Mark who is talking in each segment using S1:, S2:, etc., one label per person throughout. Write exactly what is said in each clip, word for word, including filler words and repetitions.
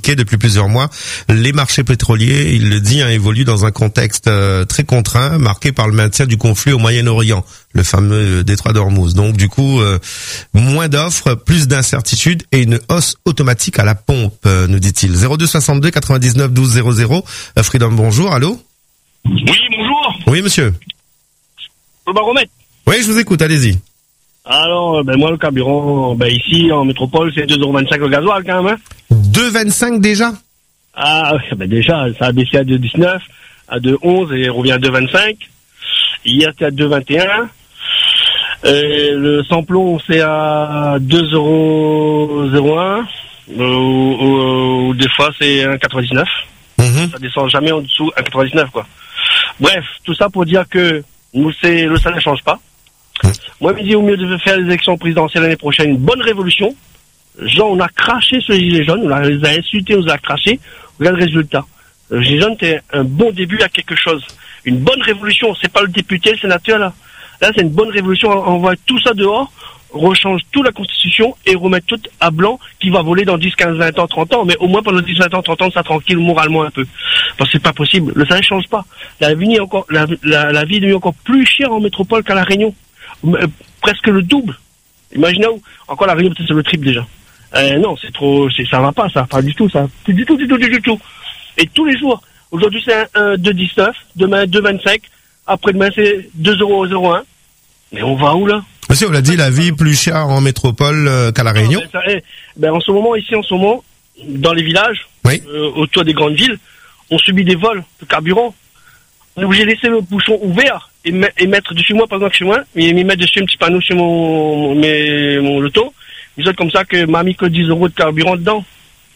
S1: communiqué depuis plusieurs mois. Les marchés pétroliers, il le dit, hein, évoluent dans un contexte euh, très contraint, marqué par le maintien du conflit au Moyen-Orient, le fameux détroit d'Ormuz. Donc du coup, euh, moins d'offres, plus d'incertitudes et une hausse automatique à la pompe, euh, nous dit-il. zéro deux soixante-deux quatre-vingt-dix-neuf douze zéro zéro. Euh, Freedom, bonjour, allô?
S2: Oui, bonjour.
S1: Oui, monsieur.
S2: Le baromètre.
S1: Oui, je vous écoute, allez-y.
S2: Alors, ben moi, le carburant, ben ici, en métropole, c'est deux euros vingt-cinq le gasoil, quand même, hein.
S1: deux euros vingt-cinq déjà?
S2: Ah, ben déjà, ça a baissé à deux euros dix-neuf, à deux euros onze et revient à deux euros vingt-cinq. Hier, c'était à deux euros vingt et un. Et le samplon, c'est à deux euros zéro un. Ou, ou, ou des fois, c'est un virgule quatre-vingt-dix-neuf. Mm-hmm. Ça descend jamais en dessous un virgule quatre-vingt-dix-neuf, quoi. Bref, tout ça pour dire que nous, c'est, le salaire ne change pas. Mm. Moi, je me dis, au mieux de faire les élections présidentielles l'année prochaine, une bonne révolution. Genre, on a craché sur les gilets jaunes, on a, les a insultés, on les a crachés. Regarde le résultat. Le gilet jaune, c'est un bon début à quelque chose. Une bonne révolution, c'est pas le député, le sénateur, là. Là, c'est une bonne révolution, on envoie tout ça dehors, rechange toute la constitution et remet tout à blanc qui va voler dans dix, quinze, vingt ans, trente ans, mais au moins pendant dix, vingt ans, trente ans, ça tranquille moralement un peu. Parce que c'est pas possible. Le salaire change pas. La vie est encore, la, la, la vie est devenue encore plus chère en métropole qu'à La Réunion. Euh, presque le double. Imaginez-vous. Encore La Réunion, peut-être c'est le triple déjà. Euh, non, c'est trop, c'est, ça va pas, ça. Pas du tout, ça. Plus du tout, du tout, du tout, du tout. Et tous les jours. Aujourd'hui, c'est un, un deux virgule dix-neuf. Demain, deux virgule vingt-cinq. Après-demain, c'est deux euros zéro un. Mais on va où, là?
S1: Monsieur, on l'a dit, la vie plus chère en métropole euh, qu'à La Réunion.
S2: Ben, ça, ben, en ce moment, ici, en ce moment, dans les villages,
S1: oui.
S2: euh, autour des grandes villes, on subit des vols de carburant. On est obligé de laisser le bouchon ouvert et, me, et mettre dessus moi, par exemple, chez moi, et mettre dessus un petit panneau sur mon, mes, mon loto. Vous êtes comme ça que m'a mis que dix euros de carburant dedans.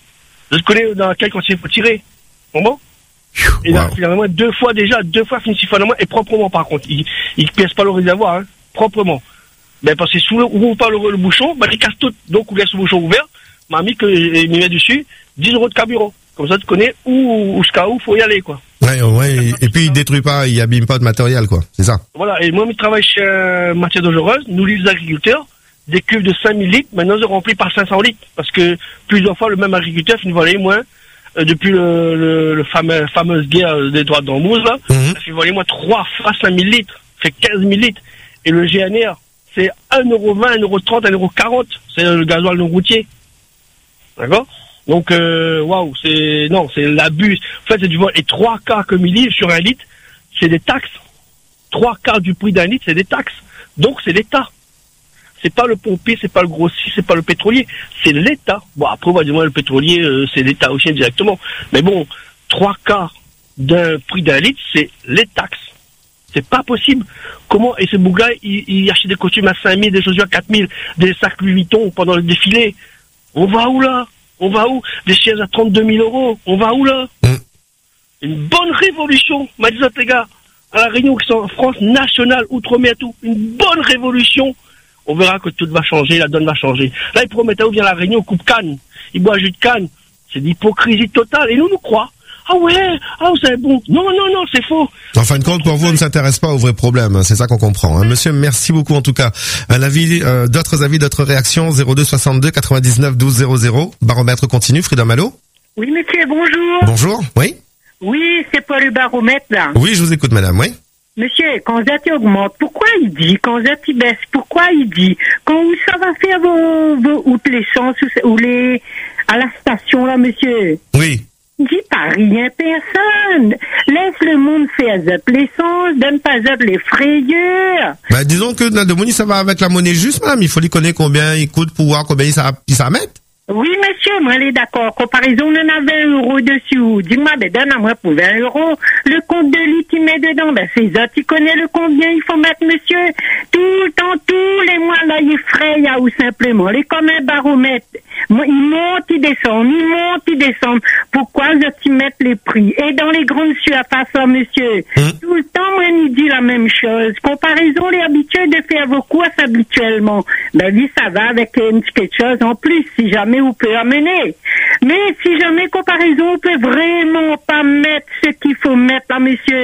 S2: Je connais dans quel quartier il faut tirer. Bon, et là, wow. Finalement, deux fois déjà, deux fois finalement, et proprement par contre. Il ne pièce pas le réservoir, hein, proprement. Ben, parce que si on ouvre pas le, le bouchon, ben, il casse tout. Donc, on laisse le bouchon ouvert. M'a mis que, il met dessus dix euros de carburant. Comme ça, tu connais où, où, jusqu'à où faut y aller, quoi.
S1: Ouais, ouais. Et, et puis, il détruit pas, il abîme pas de matériel, quoi. C'est ça.
S2: Voilà. Et moi, je travaille chez euh, Matière Dangereuse. Nous, les agriculteurs, des cuves de cinq mille litres, maintenant, sont remplis par cinq cents litres. Parce que plusieurs fois, le même agriculteur finit voler moins, euh, depuis le, le, le fameux, fameuse guerre des droits d'Ormuz, là. Mm-hmm. Il finit voler moins trois fois cinq mille litres. Fait quinze mille litres. Et le G N R, c'est un euro vingt, un euro trente, un euro quarante. C'est le gasoil non routier. D'accord? Donc, euh, waouh, c'est, non, c'est l'abus. En fait, c'est du vol. Et trois quarts comme il livre sur un litre, c'est des taxes. Trois quarts du prix d'un litre, c'est des taxes. Donc, c'est l'État. C'est pas le pompier, c'est pas le grossiste, c'est pas le pétrolier. C'est l'État. Bon, après, on va dire, moi, le pétrolier, euh, c'est l'État aussi indirectement. Mais bon, trois quarts d'un prix d'un litre, c'est les taxes. C'est pas possible. Comment, et ce bouga, il, il achète des costumes à cinq mille, des chaussures à quatre mille, des sacs Louis Vuitton pendant le défilé. On va où, là? On va où? Des chaises à trente-deux mille euros. On va où, là? mm. Une bonne révolution, m'a dit ça, les gars. À La Réunion, qui sont en France nationale, outre-mer, tout. Une bonne révolution. On verra que tout va changer, la donne va changer. Là, ils promettent où vient La Réunion, coupe canne. Ils boivent jus de canne. C'est de l'hypocrisie totale. Et nous, nous croit. Ah ouais, ah c'est bon. Non, non, non, c'est faux.
S1: En fin de compte, pour vous, on ne s'intéresse pas aux vrais problèmes. C'est ça qu'on comprend. Hein. Monsieur, merci beaucoup en tout cas. Un avis, euh, d'autres avis, d'autres réactions, zéro deux soixante-deux quatre-vingt-dix-neuf douze zéro zéro. Baromètre continue, Freedom, allô?
S3: Oui, monsieur, bonjour.
S1: Bonjour, oui?
S3: Oui, c'est pour le baromètre, là.
S1: Oui, je vous écoute, madame, oui.
S3: Monsieur, quand Zati augmente, pourquoi il dit? Quand Zati baisse, pourquoi il dit? Quand ça va faire vos, vos ou l'essence ou les, à la station, là, monsieur?
S1: Oui.
S3: Dis pas rien, personne. Laisse le monde faire zap l'essence, donne pas zap les frayeurs.
S1: Bah, disons que la monnaie, ça va avec la monnaie juste, madame. Il faut lui connaître combien il coûte pour voir combien ça, ça met.
S3: Oui, monsieur, moi, elle est d'accord. Comparaison, on en a vingt euros dessus. Dis-moi, ben, donne à moi pour vingt euros. Le compte de lit qu'il met dedans, ben, c'est ça, tu connais le combien il faut mettre, monsieur. Tout le temps, tous les mois, là, il fraye, là, ou simplement. Il est comme un baromètre. Il monte, il descend, il monte, il descend. Pourquoi je mettre les prix? Et dans les grandes surfaces, là, monsieur, mmh. tout le temps, moi, il dit la même chose. Comparaison, les habitués de faire vos courses habituellement. Ben, lui, ça va avec une petite chose en plus, si jamais vous pouvez amener. Mais si jamais comparaison, on peut vraiment pas mettre ce qu'il faut mettre là, monsieur.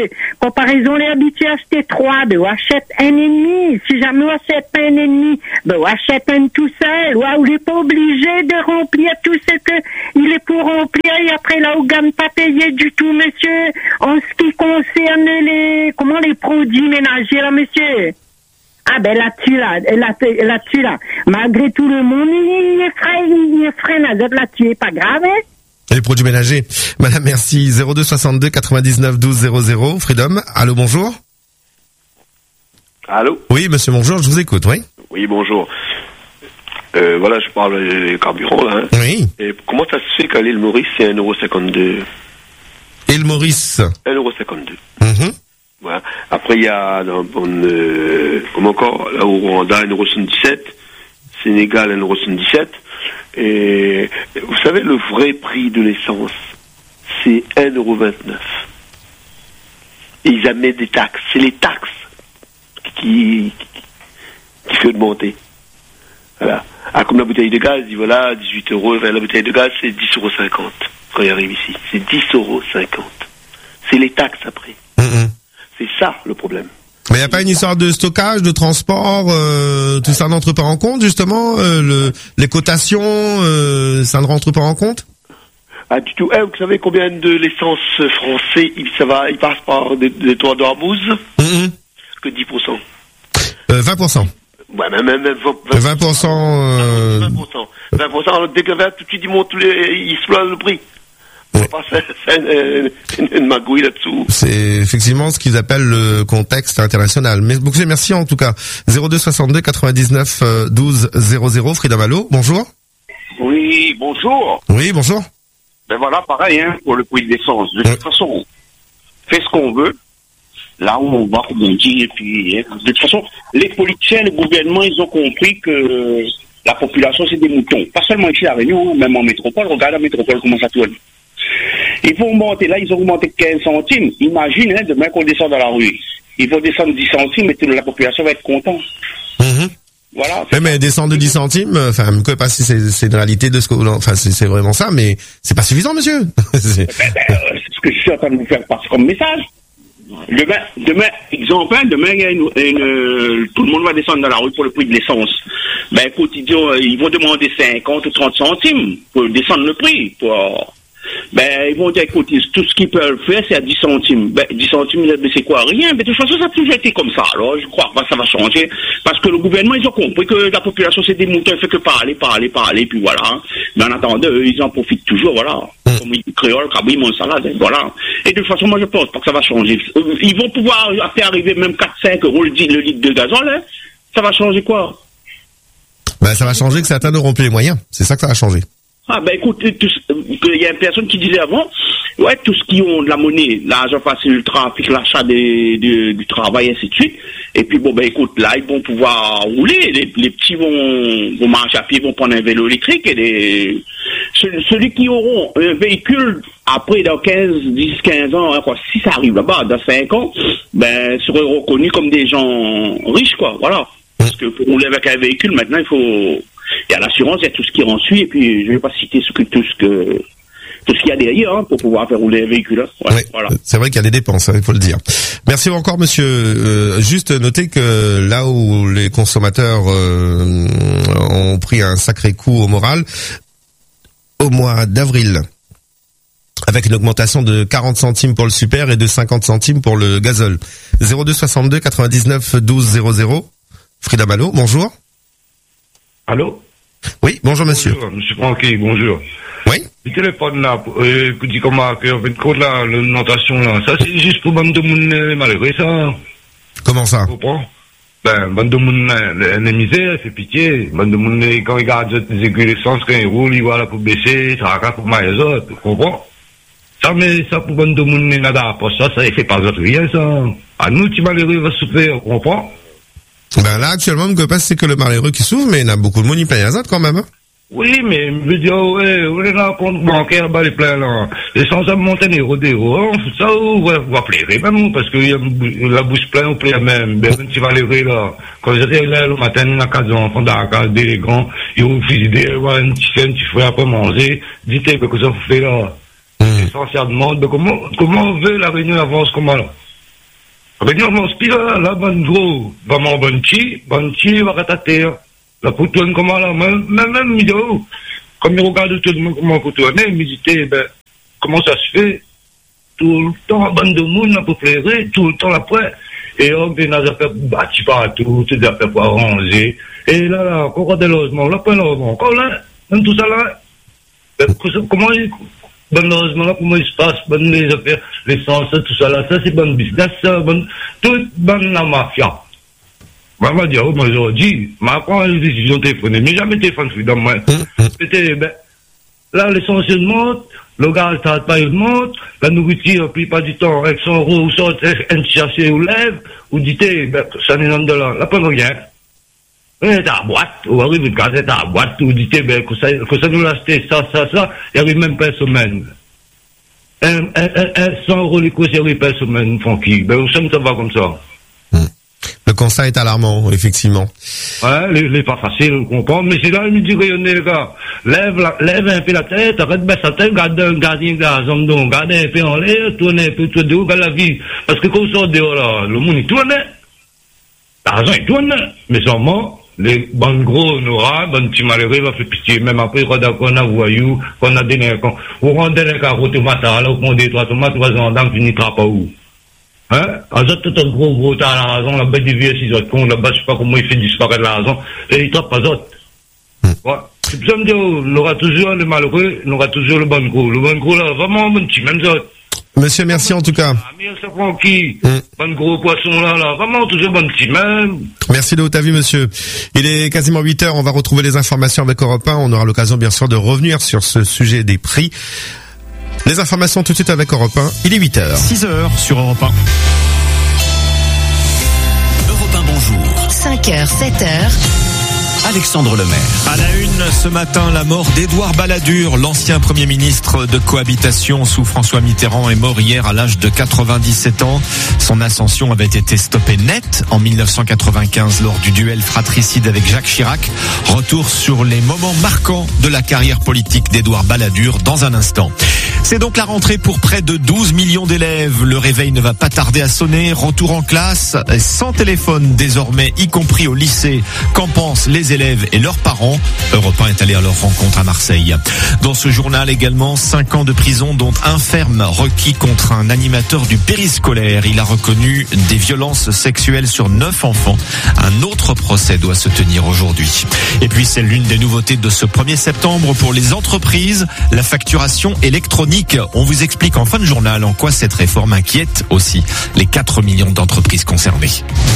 S3: comparaison, les habitués à acheter trois, ben, on achète un ennemi. Si jamais on achète pas un ennemi, ben, on achète un tout seul. Ouais, on n'est pas obligé de remplir tout ce que il est pour remplir et après là, on gagne pas payé du tout, monsieur. En ce qui concerne les, comment les produits ménagers, là, monsieur. Ah ben là-dessus là, là, là-dessus là, malgré tout le monde, il est frais, il est frais, là-dessus, c'est pas grave, hein.
S1: Les produits ménagers. Madame, merci. zéro deux soixante-deux quatre-vingt-dix-neuf douze zéro zéro. Freedom. Allô, bonjour.
S4: Allô?
S1: Oui, monsieur, bonjour, je vous écoute, oui.
S4: Oui, bonjour. Euh, voilà, je parle des carburants, là. Hein.
S1: Oui.
S4: Et comment ça se fait qu'à l'île Maurice, c'est un euro cinquante-deux?
S1: Île Maurice.
S4: un euro cinquante-deux.
S1: Mm-hmm.
S4: Voilà. Après, il y a, dans, dans, euh, comme encore, là, au Rwanda, un euro soixante-dix-sept. Sénégal, un euro soixante-dix-sept. Et vous savez, le vrai prix de l'essence, c'est un euro vingt-neuf. Et ils amènent des taxes. C'est les taxes qui, qui, qui fait augmenter. Voilà. Ah, comme la bouteille de gaz, dit voilà, dix-huit euros. La bouteille de gaz, c'est dix euros cinquante quand il arrive ici. C'est dix euros cinquante. C'est les taxes après.
S1: Mm-hmm.
S4: C'est ça le problème.
S1: Mais il n'y a pas une histoire de stockage, de transport, euh, tout ça n'entre pas en compte, justement, euh, le, les cotations, euh, ça ne rentre pas en compte?
S4: Ah, du tout. Eh, vous savez combien de l'essence français, il, ça va, il passe par des, des toits d'Ormuz?
S1: Mm-hmm.
S4: Que dix pour cent.
S1: Euh, vingt pour cent.
S4: Ouais, même, même, même
S1: vingt, vingt pour cent, euh...
S4: vingt pour cent. vingt pour cent, dès que vingt, tout de suite, ils montent tous les, ils explosent le prix.
S1: Oui.
S4: C'est une, une, une magouille là-dessous.
S1: C'est effectivement ce qu'ils appellent le contexte international. Mais beaucoup merci en tout cas. zéro deux soixante-deux quatre-vingt-dix-neuf douze zéro zéro. Freedom, allô, bonjour.
S5: Oui, bonjour.
S1: Oui, bonjour.
S5: Ben voilà, pareil, hein, pour le prix de l'essence. De toute oui. façon, on fait ce qu'on veut. Là où on va, comme on dit, et puis, hein, de toute façon, les politiciens, le gouvernement, ils ont compris que la population, c'est des moutons. Pas seulement ici à Réunion, même en métropole. Regarde la métropole, comment ça tourne. Ils vont monter, là, ils ont augmenté quinze centimes. Imagine, hein, demain qu'on descend dans la rue. Ils vont descendre dix centimes et toute la population va être contente.
S1: Mm-hmm.
S5: Voilà.
S1: Mais, mais descendre de dix centimes, enfin, je ne sais pas si c'est, c'est une réalité de ce que, enfin, c'est, c'est vraiment ça, mais c'est pas suffisant, monsieur. c'est...
S5: Ben, ben, c'est ce que je suis en train de vous faire passer comme message. Demain, demain, exemple, hein, demain, il y a une, une, tout le monde va descendre dans la rue pour le prix de l'essence. Ben, écoute, ils, ils vont demander cinquante ou trente centimes pour descendre le prix, pour, ben, ils vont dire, écoute, tout ce qu'ils peuvent faire, c'est à dix centimes. Ben, dix centimes, c'est quoi? Rien. Mais de toute façon, ça a toujours été comme ça. Alors, je crois pas que ça va changer. Parce que le gouvernement, ils ont compris que la population, c'est des moutons, ils fait que parler, parler, parler, puis voilà. Mais en attendant, eux, ils en profitent toujours, voilà. Comme ils créolent, cabri, mon salade, voilà. Et de toute façon, moi, je pense pas que ça va changer. Ils vont pouvoir faire arriver même quatre cinq euros le litre de gazole, hein. Ça va changer quoi?
S1: Ben, ça va changer que certains n'auront plus les moyens. C'est ça que ça va changer.
S5: Ah ben écoute, il y a une personne qui disait avant, ouais, tous ceux qui ont de la monnaie, l'argent facile, le trafic, l'achat des, des, du travail, ainsi de suite. Et puis bon ben écoute, là ils vont pouvoir rouler, les, les petits vont, vont marcher à pied, vont prendre un vélo électrique et les, celui qui auront un véhicule après dans quinze, dix, quinze ans, hein, quoi, si ça arrive là-bas, dans cinq ans, ben seraient reconnus comme des gens riches, quoi, voilà. Parce que pour rouler avec un véhicule, maintenant il faut... Il y a l'assurance, il y a tout ce qui rensuit, et puis je ne vais pas citer ce que, tout ce que tout ce qu'il y a derrière hein, pour pouvoir faire rouler un véhicule. Ouais,
S1: oui, voilà. C'est vrai qu'il y a des dépenses, hein, il faut le dire. Merci encore, monsieur. Euh, juste noter que là où les consommateurs euh, ont pris un sacré coup au moral, au mois d'avril, avec une augmentation de quarante centimes pour le super et de cinquante centimes pour le gazole. zéro deux soixante-deux quatre-vingt-dix-neuf douze zéro zéro. Frida Malo, bonjour.
S6: Allô?
S1: Oui, bonjour monsieur.
S6: Bonjour, monsieur Francky, bonjour.
S1: Oui?
S6: Le téléphone là, euh, dit comment, que, en fait, compte là, l'augmentation là, ça c'est juste pour bande de monde malheureux, ça.
S1: Comment ça?
S6: Tu comprends? Ben, bande de monde, la misère, c'est pitié. Bande de monde, quand ils regardent les aiguilles d'essence, quand ils roulent, ils voient là pour baisser, ça raconte pour moi les autres, tu comprends? Ça, mais ça pour bande de monde, nada, pour ça, ça fait pas d'autre rien, ça. À nous, tu malheureux, va souffrir, tu comprends?
S1: Ben là, actuellement, ce que passe, c'est que le malheureux qui souffre, mais il y a beaucoup de monde qui paye à quand même, hein.
S6: Oui, mais, je veux dire, ouais, on est là, compte bancaire, bah, les pleins, là. Et sans ça, Monténégro, on fout ça, ou, ouais, on va plairer, même, parce que y a la bouche pleine, on plaît même. Ben, tu vas les là. Quand j'étais là, le matin, il y a quatre enfants dans la case, des grands, ils ont fusillé, ouais, un petit fait, un petit frère après manger. Dites, que ça vous fait là. Mmh. Essentiellement, comment, comment on veut la réunion avance, comment là? Revenir mon spira, là, bon gros, vraiment bon chi, bon chi, va ratater. La poutonne, comment là, même, même, vidéo. Comme il regarde tout le monde, comment poutonner, il me dit, ben, comment ça se fait? Tout le temps, bande de monde, pour flairer, tout le temps après. Et on vient à faire bâti partout, tout à fait pour arranger. Et là, là, encore des logements, là, pas de logement, encore là, même tout ça là. Ben, comment il, bon logement là, comment il se passe, bonne les affaires, l'essence, tout ça là, ça c'est bon business, ça, bon, toute bonne la mafia. Moi, je vais dire, moi, je dis, Macron a une décision téléphonée, mais jamais téléphone dans moi. C'était, ben, là, l'essence monte, le gaz, ça pas, il monte, la nourriture, puis pas du temps, avec cent euros, ou sort, un chercher ou lève, ou dites, ben, ça n'est pas de là, là, pas de rien. C'est à boîte, ou arrive, le gaz est à boîte, ou dites, ben, que ça, que ça nous l'a acheté, ça, ça, ça, il arrive même pas une semaine. Un, un, un, un, cent euros les coûts, il arrive pas une semaine, tranquille. Ben, ça, ça va comme ça.
S1: Le constat est alarmant, effectivement.
S6: Ouais, il n'est pas facile de comprendre, mais c'est là, il me dit rayonner, le gars. Lève, la, lève un peu la tête, arrête de baisser la tête, garde un gardien gaz, on donc, garde un peu en l'air, tourne un peu, tourne dehors, regarde la vie. Parce que quand on sort dehors, là, le monde, il tourne. L'argent, il tourne. Mais seulement, les bonnes gros, on aura, bonnes petits malheureux, va faire pitié. Même après, quand on a voyou, qu'on a délinquant, on rend délinquant au tomate, là, on prend des trois tomates, trois gendarmes, finira pas où. Hein? En fait, tout un gros, gros, t'as la raison, la bête des vieux, six autres cons, là-bas, je sais pas comment il fait disparaître l'argent, et il trappe pas autres. Mm. Ouais. C'est pour ça me dire, on aura toujours le malheureux, on aura toujours le bon gros. Le bon gros, là, vraiment, bon petit, même ça.
S1: Monsieur, merci en tout cas.
S6: Ça prend qui? Mm. Bon gros poisson, là, là, vraiment, toujours bon petit, même.
S1: Merci de votre avis, monsieur. Il est quasiment huit heures, on va retrouver les informations avec Europe un, on aura l'occasion, bien sûr, de revenir sur ce sujet des prix. Les informations tout de suite avec Europe un, il est huit heures.
S7: six heures sur Europe un. Europe un, bonjour.
S8: cinq heures, sept heures.
S7: Alexandre Lemaire. À la une, ce matin, la mort d'Édouard Balladur, l'ancien Premier ministre de cohabitation sous François Mitterrand, est mort hier à l'âge de quatre-vingt-dix-sept ans. Son ascension avait été stoppée net en mille neuf cent quatre-vingt-quinze lors du duel fratricide avec Jacques Chirac. Retour sur les moments marquants de la carrière politique d'Édouard Balladur dans un instant. C'est donc la rentrée pour près de douze millions d'élèves. Le réveil ne va pas tarder à sonner. Retour en classe, sans téléphone désormais, y compris au lycée. Qu'en pensent les élèves et leurs parents? Europe un est allé à leur rencontre à Marseille. Dans ce journal également, cinq ans de prison, dont un ferme requis contre un animateur du périscolaire. Il a reconnu des violences sexuelles sur neuf enfants. Un autre procès doit se tenir aujourd'hui. Et puis c'est l'une des nouveautés de ce premier septembre pour les entreprises, la facturation électronique. On vous explique en fin de journal en quoi cette réforme inquiète aussi les quatre millions d'entreprises concernées.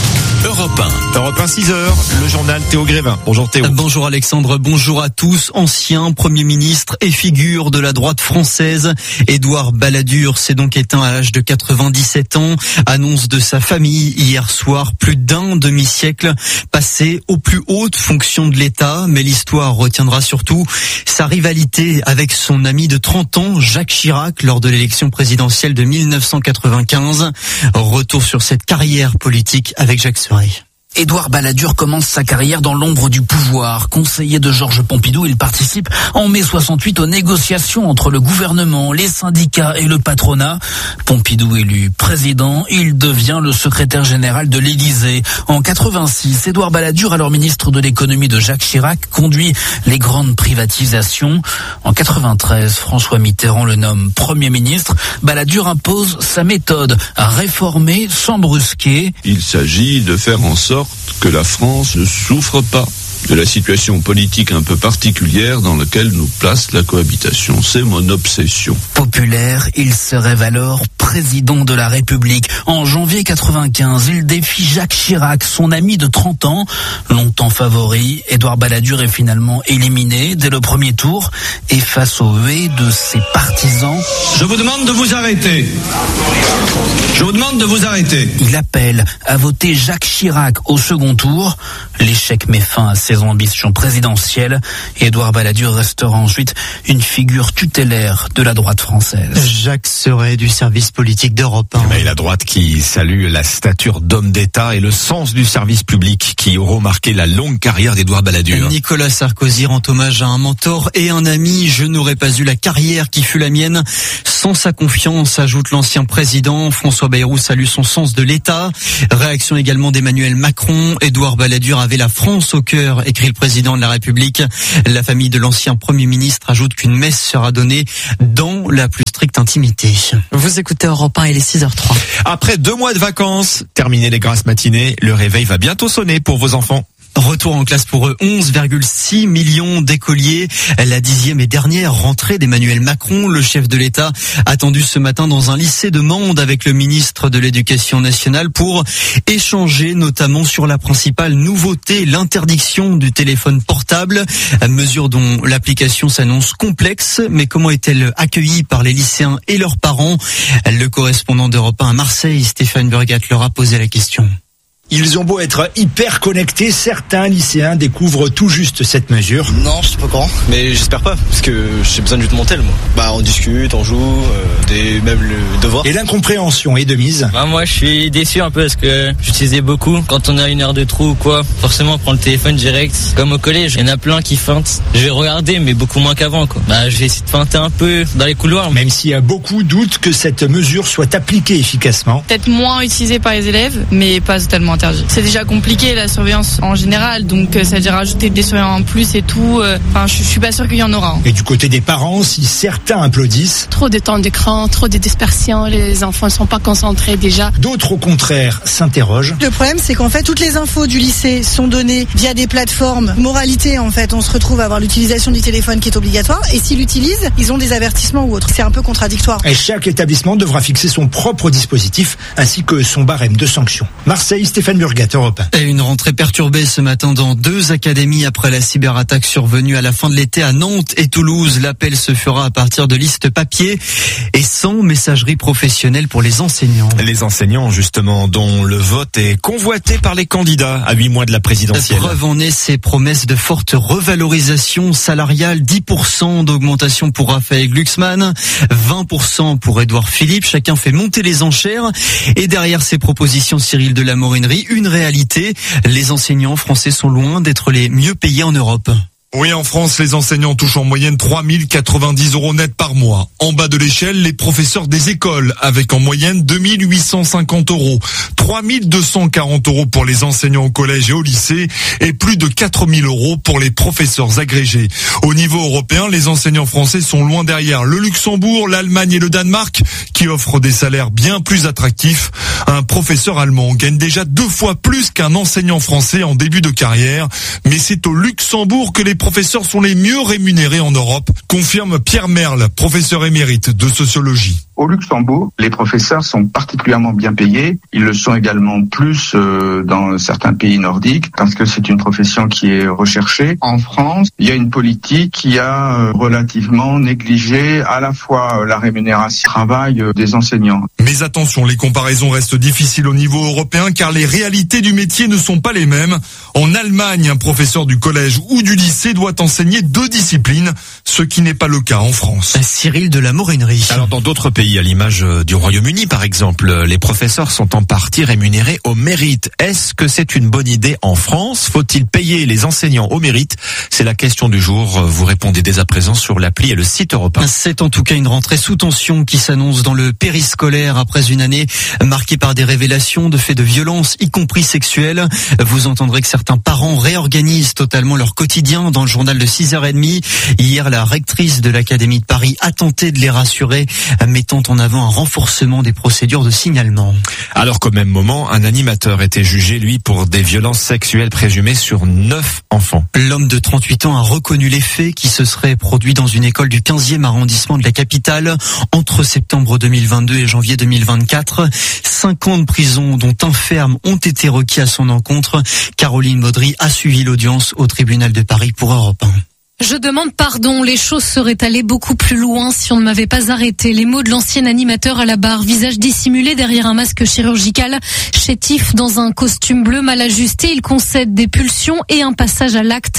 S7: Europe un. Europe un, six heures, le journal Théo Grévin. Bonjour Théo.
S9: Bonjour Alexandre, bonjour à tous. Ancien Premier ministre et figure de la droite française, Édouard Balladur s'est donc éteint à l'âge de quatre-vingt-dix-sept ans. Annonce de sa famille hier soir, plus d'un demi-siècle passé aux plus hautes fonctions de l'État. Mais l'histoire retiendra surtout sa rivalité avec son ami de trente ans, Jacques Chirac, lors de l'élection présidentielle de mille neuf cent quatre-vingt-quinze. Retour sur cette carrière politique avec Jacques Serret.
S10: Édouard Balladur commence sa carrière dans l'ombre du pouvoir. Conseiller de Georges Pompidou, il participe en mai soixante-huit aux négociations entre le gouvernement, les syndicats et le patronat. Pompidou élu président, il devient le secrétaire général de l'Élysée. En quatre-vingt-six, Édouard Balladur, alors ministre de l'économie de Jacques Chirac, conduit les grandes privatisations. En quatre-vingt-treize, François Mitterrand le nomme Premier ministre. Balladur impose sa méthode, à réformer sans brusquer.
S11: Il s'agit de faire en sorte que la France ne souffre pas de la situation politique un peu particulière dans laquelle nous place la cohabitation. C'est mon obsession.
S10: Populaire, il se rêve alors président de la République. En janvier quatre-vingt-quinze, il défie Jacques Chirac, son ami de trente ans. Longtemps favori, Édouard Balladur est finalement éliminé dès le premier tour et face aux huées de ses partisans.
S12: Je vous demande de vous arrêter. Je vous demande de vous arrêter.
S10: Il appelle à voter Jacques Chirac au second tour. L'échec met fin à ses ambitions présidentielles. Édouard Balladur restera ensuite une figure tutélaire de la droite française.
S9: Jacques Serret du service politique politique d'Europe un.
S7: Et la droite qui salue la stature d'homme d'État et le sens du service public qui auront marqué la longue carrière d'Édouard Balladur.
S9: Nicolas Sarkozy rend hommage à un mentor et un ami. Je n'aurais pas eu la carrière qui fut la mienne sans sa confiance, ajoute l'ancien président. François Bayrou salue son sens de l'État. Réaction également d'Emmanuel Macron. Édouard Balladur avait la France au cœur, écrit le président de la République. La famille de l'ancien Premier ministre ajoute qu'une messe sera donnée dans la plus stricte intimité.
S8: Vous écoutez Europe un, il est six heures trois.
S7: Après deux mois de vacances, terminé les grasses matinées, le réveil va bientôt sonner pour vos enfants.
S9: Retour en classe pour eux, onze virgule six millions d'écoliers. La dixième et dernière rentrée d'Emmanuel Macron, le chef de l'État, attendu ce matin dans un lycée de Mende avec le ministre de l'Éducation nationale pour échanger notamment sur la principale nouveauté, l'interdiction du téléphone portable. Mesure dont l'application s'annonce complexe, mais comment est-elle accueillie par les lycéens et leurs parents? Le correspondant d'Europe un à Marseille, Stéphane Burgat, leur a posé la question.
S13: Ils ont beau être hyper connectés, certains lycéens découvrent tout juste cette mesure.
S14: Non, je sais pas quand, mais j'espère pas, parce que j'ai besoin de mon tel, moi. Bah, on discute, on joue, euh, des même le devoir.
S13: Et l'incompréhension est de mise.
S15: Bah, moi, je suis déçu un peu parce que j'utilisais beaucoup. Quand on a une heure de trou ou quoi, forcément, on prend le téléphone direct. Comme au collège, il y en a plein qui feintent. Je vais regarder, mais beaucoup moins qu'avant, quoi. Bah, je vais essayer de feinter un peu dans les couloirs.
S13: Même s'il y a beaucoup doutent que cette mesure soit appliquée efficacement.
S16: Peut-être moins utilisée par les élèves, mais pas totalement interdit. C'est déjà compliqué la surveillance en général, donc ça veut dire rajouter des surveillants en plus et tout. Enfin, je, je suis pas sûr qu'il y en aura.
S13: Et du côté des parents, si certains applaudissent.
S16: Trop de temps d'écran, trop de dispersion, les enfants ne sont pas concentrés déjà.
S13: D'autres au contraire s'interrogent.
S17: Le problème, c'est qu'en fait, toutes les infos du lycée sont données via des plateformes. Moralité, en fait, on se retrouve à avoir l'utilisation du téléphone qui est obligatoire, et s'ils l'utilisent, ils ont des avertissements ou autres. C'est un peu contradictoire.
S13: Et chaque établissement devra fixer son propre dispositif, ainsi que son barème de sanctions. Marseille, Stéphane Burgat.
S9: Et une rentrée perturbée ce matin dans deux académies après la cyberattaque survenue à la fin de l'été à Nantes et Toulouse. L'appel se fera à partir de listes papier et sans messagerie professionnelle pour les enseignants.
S7: Les enseignants, justement, dont le vote est convoité par les candidats à huit mois de la présidentielle.
S9: La preuve en est ces promesses de forte revalorisation salariale, dix pour cent d'augmentation pour Raphaël Glucksmann, vingt pour cent pour Édouard Philippe. Chacun fait monter les enchères. Et derrière ces propositions, Cyril de la Morinerie, une réalité, les enseignants français sont loin d'être les mieux payés en Europe.
S18: Oui, en France, les enseignants touchent en moyenne trois mille quatre-vingt-dix euros net par mois. En bas de l'échelle, les professeurs des écoles, avec en moyenne deux mille huit cent cinquante euros. trois mille deux cent quarante euros pour les enseignants au collège et au lycée, et plus de quatre mille euros pour les professeurs agrégés. Au niveau européen, les enseignants français sont loin derrière le Luxembourg, l'Allemagne et le Danemark, qui offrent des salaires bien plus attractifs. Un professeur allemand gagne déjà deux fois plus qu'un enseignant français en début de carrière, mais c'est au Luxembourg que les professeurs sont les mieux rémunérés en Europe, confirme Pierre Merle, professeur émérite de sociologie.
S19: Au Luxembourg, les professeurs sont particulièrement bien payés. Ils le sont également plus euh, dans certains pays nordiques parce que c'est une profession qui est recherchée. En France, il y a une politique qui a euh, relativement négligé à la fois la rémunération du travail euh, des enseignants.
S18: Mais attention, les comparaisons restent difficiles au niveau européen car les réalités du métier ne sont pas les mêmes. En Allemagne, un professeur du collège ou du lycée doit enseigner deux disciplines, ce qui n'est pas le cas en France.
S9: Cyril de la Morinerie.
S7: Alors dans d'autres pays, à l'image du Royaume-Uni par exemple, les professeurs sont en partie rémunérés au mérite. Est-ce que c'est une bonne idée en France? Faut-il payer les enseignants au mérite? C'est la question du jour. Vous répondez dès à présent sur l'appli et le site Europe un.
S9: C'est en tout cas une rentrée sous tension qui s'annonce dans le périscolaire après une année marquée par des révélations de faits de violence, y compris sexuels. Vous entendrez que certains parents réorganisent totalement leur quotidien dans le journal de six heures trente. Hier, la rectrice de l'Académie de Paris a tenté de les rassurer, mettant en avant un renforcement des procédures de signalement.
S7: Alors qu'au même moment, un animateur était jugé, lui, pour des violences sexuelles présumées sur neuf enfants.
S9: L'homme de trente-huit ans a reconnu les faits qui se seraient produits dans une école du quinzième arrondissement de la capitale entre septembre deux mille vingt-deux et janvier deux mille vingt-quatre. Cinq ans de prison, dont un ferme, ont été requis à son encontre. Caroline Baudry a suivi l'audience au tribunal de Paris pour Europe un.
S20: Je demande pardon, les choses seraient allées beaucoup plus loin si on ne m'avait pas arrêté. Les mots de l'ancien animateur à la barre, visage dissimulé derrière un masque chirurgical, chétif dans un costume bleu mal ajusté, il concède des pulsions et un passage à l'acte.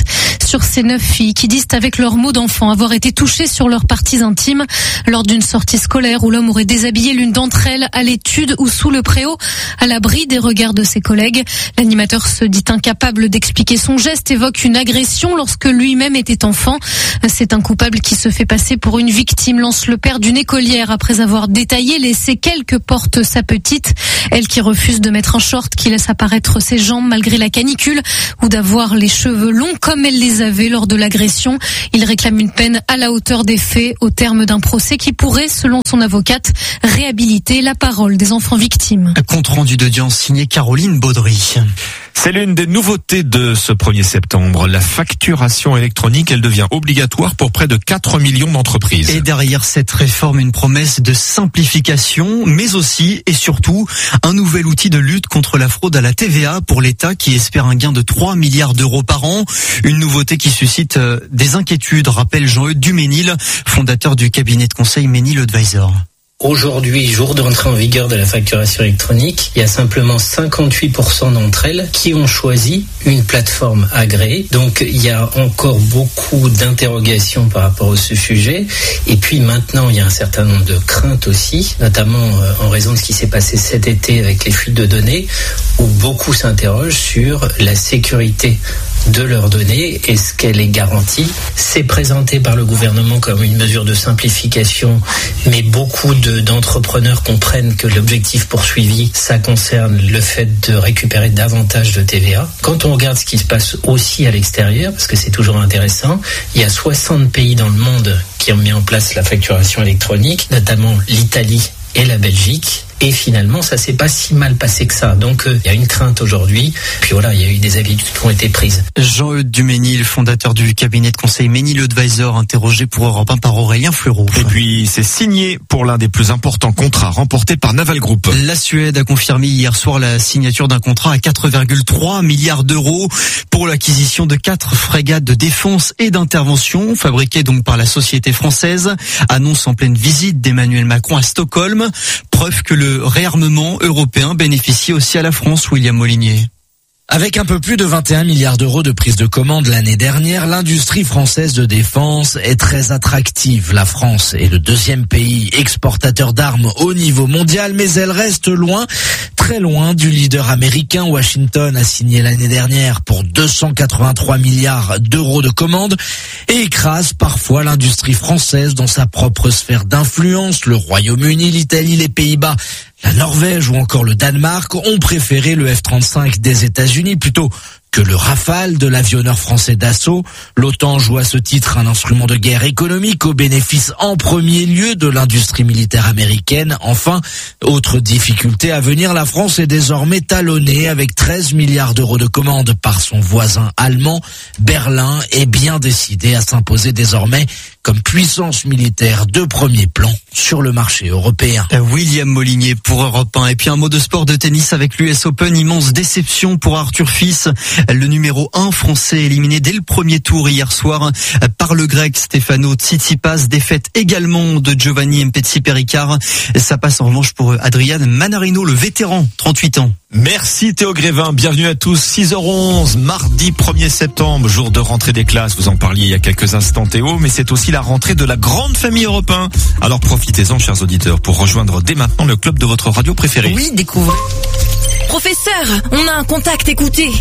S20: sur ces neuf filles qui disent avec leurs mots d'enfant avoir été touchées sur leurs parties intimes lors d'une sortie scolaire où l'homme aurait déshabillé l'une d'entre elles à l'étude ou sous le préau, à l'abri des regards de ses collègues. L'animateur se dit incapable d'expliquer son geste, évoque une agression lorsque lui-même était enfant. C'est un coupable qui se fait passer pour une victime, lance le père d'une écolière après avoir détaillé les séquelles que porte sa petite. Elle qui refuse de mettre un short qui laisse apparaître ses jambes malgré la canicule ou d'avoir les cheveux longs comme elle les avait lors de l'agression. Il réclame une peine à la hauteur des faits au terme d'un procès qui pourrait, selon son avocate, réhabiliter la parole des enfants victimes.
S9: Compte rendu d'audience signé Caroline Baudry.
S7: C'est l'une des nouveautés de ce premier septembre. La facturation électronique, elle devient obligatoire pour près de quatre millions d'entreprises.
S9: Et derrière cette réforme, une promesse de simplification, mais aussi et surtout un nouvel outil de lutte contre la fraude à la T V A pour l'État qui espère un gain de trois milliards d'euros par an. Une nouveauté qui suscite des inquiétudes, rappelle Jean-Eudes Duménil, fondateur du cabinet de conseil Ménil Advisor.
S21: Aujourd'hui, jour de rentrée en vigueur de la facturation électronique, il y a simplement cinquante-huit pour cent d'entre elles qui ont choisi une plateforme agréée. Donc, il y a encore beaucoup d'interrogations par rapport à ce sujet. Et puis maintenant, il y a un certain nombre de craintes aussi, notamment en raison de ce qui s'est passé cet été avec les fuites de données, où beaucoup s'interrogent sur la sécurité de leurs données. Est-ce qu'elle est garantie? C'est présenté par le gouvernement comme une mesure de simplification, mais beaucoup de d'entrepreneurs comprennent que l'objectif poursuivi, ça concerne le fait de récupérer davantage de T V A. Quand on regarde ce qui se passe aussi à l'extérieur, parce que c'est toujours intéressant, il y a soixante pays dans le monde qui ont mis en place la facturation électronique, notamment l'Italie et la Belgique. Et finalement, ça s'est pas si mal passé que ça. Donc, il euh, y a une crainte aujourd'hui. Puis voilà, il y a eu des habitudes qui ont été prises.
S9: Jean-Eudes Duménil, fondateur du cabinet de conseil Ménil Advisor, interrogé pour Europe un par Aurélien Fleureau.
S7: Et puis, c'est signé pour l'un des plus importants contrats remportés par Naval Group.
S9: La Suède a confirmé hier soir la signature d'un contrat à quatre virgule trois milliards d'euros pour l'acquisition de quatre frégates de défense et d'intervention, fabriquées donc par la société française. Annonce en pleine visite d'Emmanuel Macron à Stockholm. Preuve que le Le réarmement européen bénéficie aussi à la France, William Molinier.
S22: Avec un peu plus de vingt et un milliards d'euros de prise de commande l'année dernière, l'industrie française de défense est très attractive. La France est le deuxième pays exportateur d'armes au niveau mondial, mais elle reste loin, très loin du leader américain. Washington a signé l'année dernière pour deux cent quatre-vingt-trois milliards d'euros de commandes et écrase parfois l'industrie française dans sa propre sphère d'influence. Le Royaume-Uni, l'Italie, les Pays-Bas, la Norvège ou encore le Danemark ont préféré le F trente-cinq des États-Unis plutôt que le Rafale de l'avionneur français Dassault. L'OTAN joue à ce titre un instrument de guerre économique au bénéfice en premier lieu de l'industrie militaire américaine. Enfin, autre difficulté à venir, la France est désormais talonnée avec treize milliards d'euros de commandes par son voisin allemand. Berlin est bien décidé à s'imposer désormais comme puissance militaire de premier plan sur le marché européen.
S9: William Molinier pour Europe un. Et puis un mot de sport, de tennis avec l'U S Open. Immense déception pour Arthur Fils, le numéro un français éliminé dès le premier tour hier soir par le grec Stefano Tsitsipas. Défaite également de Giovanni Mpetsi Perricard. Ça passe en revanche pour Adrian Manarino, le vétéran, trente-huit ans.
S7: Merci Théo Grévin, bienvenue à tous. six heures onze, mardi premier septembre, jour de rentrée des classes. Vous en parliez il y a quelques instants Théo, mais c'est aussi la rentrée de la grande famille Europe un. Alors profitez-en chers auditeurs pour rejoindre dès maintenant le club de votre radio préférée.
S23: Oui, découvrez. Professeur, on a un contact, écoutez.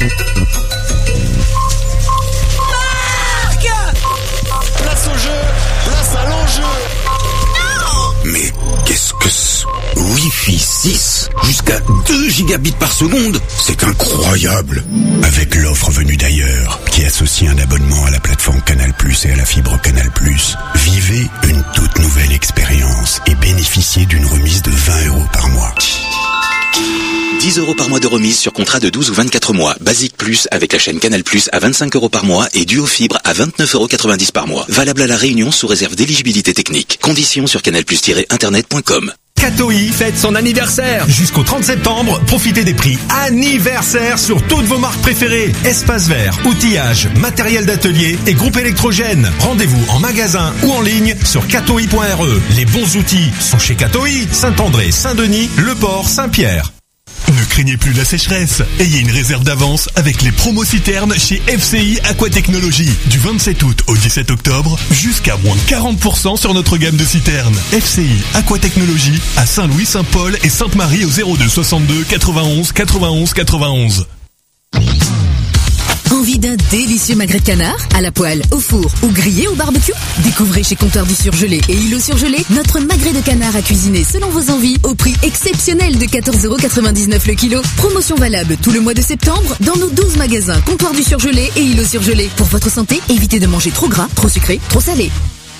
S24: Marc ! Place au jeu, place à l'enjeu.
S25: Mais qu'est-ce que c'est ? Wi-Fi six, jusqu'à deux gigabits par seconde, c'est incroyable. Avec l'offre venue d'ailleurs, qui associe un abonnement à la plateforme Canal plus, et à la fibre Canal plus, vivez une toute nouvelle expérience et bénéficiez d'une remise de vingt euros par mois.
S26: dix euros par mois de remise sur contrat de douze ou vingt-quatre mois. Basique Plus avec la chaîne Canal plus à vingt-cinq euros par mois et Duo Fibre à vingt-neuf euros quatre-vingt-dix par mois. Valable à La Réunion sous réserve d'éligibilité technique. Conditions sur canal plus tiret internet point com.
S27: Katoï fête son anniversaire. Jusqu'au trente septembre, profitez des prix anniversaires sur toutes vos marques préférées. Espace vert, outillage, matériel d'atelier et groupe électrogène. Rendez-vous en magasin ou en ligne sur katoï point r e. Les bons outils sont chez Katoï, Saint-André, Saint-Denis, Le Port, Saint-Pierre. Ne craignez plus la sécheresse. Ayez une réserve d'avance avec les promos citernes chez F C I Aquatechnologie. Du vingt-sept août au dix-sept octobre, jusqu'à moins quarante pour cent sur notre gamme de citernes. F C I Aquatechnologie à Saint-Louis, Saint-Paul et Sainte-Marie au zéro deux soixante-deux quatre-vingt-onze quatre-vingt-onze quatre-vingt-onze.
S1: Envie d'un délicieux magret de canard à la poêle, au four ou grillé au barbecue? Découvrez chez Comptoir du Surgelé et Îlot Surgelé notre magret de canard à cuisiner selon vos envies au prix exceptionnel de quatorze euros quatre-vingt-dix-neuf le kilo. Promotion valable tout le mois de septembre dans nos douze magasins Comptoir du Surgelé et Îlot Surgelé. Pour votre santé, évitez de manger trop gras, trop sucré, trop salé.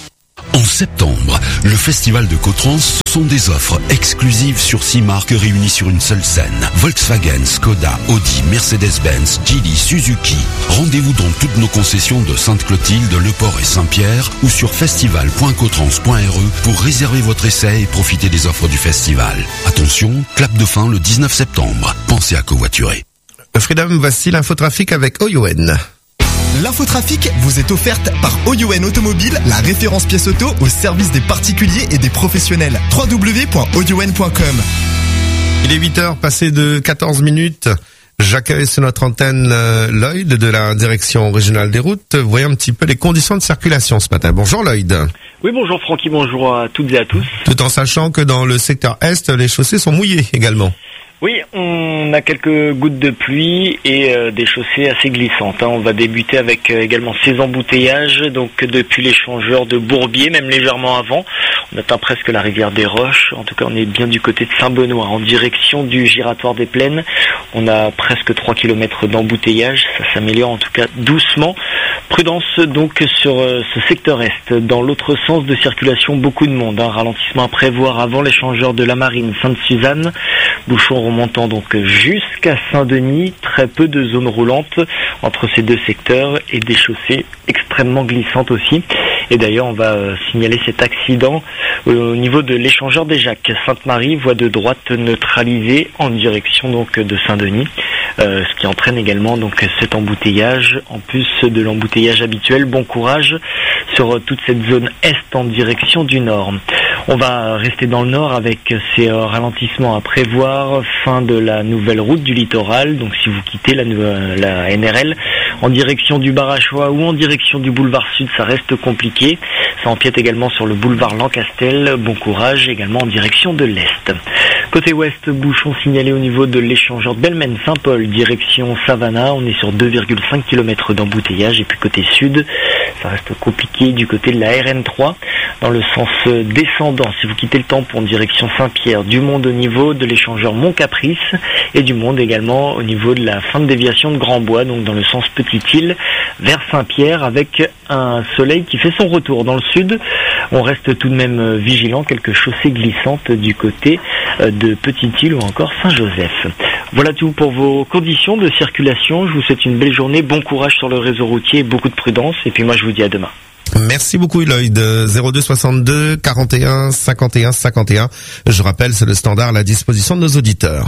S25: En septembre, le Festival de Cotrans sont des offres exclusives sur six marques réunies sur une seule scène. Volkswagen, Skoda, Audi, Mercedes-Benz, Geely, Suzuki. Rendez-vous dans toutes nos concessions de Sainte-Clotilde, Le Port et Saint-Pierre ou sur festival point cotrans point r e pour réserver votre essai et profiter des offres du festival. Attention, clap de fin le dix-neuf septembre. Pensez à covoiturer.
S2: Freedom, voici l'infotrafic avec O U N.
S3: L'infotrafic vous est offerte par O U N Automobile, la référence pièce auto au service des particuliers et des professionnels. w w w point o u n point com.
S2: Il est huit heures passé de quatorze minutes. J'accueille sur notre antenne euh, Lloyd de la direction régionale des routes. Voyons un petit peu les conditions de circulation ce matin. Bonjour Lloyd.
S4: Oui, bonjour Francky, bonjour à toutes et à tous.
S2: Tout en sachant que dans le secteur Est, les chaussées sont mouillées également.
S4: Oui, on a quelques gouttes de pluie et euh, des chaussées assez glissantes. Hein. On va débuter avec euh, également ces embouteillages, donc depuis l'échangeur de Bourbier, même légèrement avant. On atteint presque la rivière des Roches. En tout cas, on est bien du côté de Saint-Benoît, en direction du giratoire des Plaines. On a presque trois kilomètres d'embouteillage. Ça s'améliore en tout cas doucement. Prudence donc sur euh, ce secteur Est. Dans l'autre sens de circulation, beaucoup de monde. Hein. Ralentissement à prévoir avant l'échangeur de la Marine Sainte-Suzanne. Bouchon remontant donc jusqu'à Saint-Denis, très peu de zones roulantes entre ces deux secteurs et des chaussées extrêmement glissantes aussi. Et d'ailleurs, on va euh, signaler cet accident au niveau de l'échangeur des Jacques. Sainte-Marie, voie de droite neutralisée en direction donc de Saint-Denis, euh, ce qui entraîne également donc cet embouteillage, en plus de l'embouteillage habituel. Bon courage sur euh, toute cette zone est en direction du nord. On va rester dans le nord avec ces euh, ralentissements à prévoir, fin de la nouvelle route du littoral. Donc si vous quittez la, la N R L en direction du Barachois ou en direction du boulevard Sud, ça reste compliqué. Ça empiète également sur le boulevard Lancastel. Bon courage également en direction de l'Est. Côté ouest, bouchon signalé au niveau de l'échangeur de Belmen-Saint-Paul, direction Savannah. On est sur deux virgule cinq kilomètres d'embouteillage. Et puis côté sud, ça reste compliqué du côté de la R N trois. Dans le sens descendant, si vous quittez le tampon en direction Saint-Pierre, du monde au niveau de l'échangeur Mont-Caprice et du monde également au niveau de la fin de déviation de Grand-Bois, donc dans le sens Petite-Île vers Saint-Pierre, avec un soleil qui fait son retour. Dans le sud, on reste tout de même vigilant, quelques chaussées glissantes du côté de Petite-Île ou encore Saint-Joseph. Voilà tout pour vos conditions de circulation. Je vous souhaite une belle journée, bon courage sur le réseau routier, beaucoup de prudence, et puis moi je vous dis à demain.
S2: Merci beaucoup Lloyd. zéro deux soixante-deux quarante et un cinquante et un cinquante et un. Je rappelle, c'est le standard à la disposition de nos auditeurs.